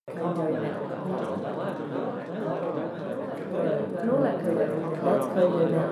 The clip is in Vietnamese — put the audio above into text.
Nó là thời đại đất khơi dời nè,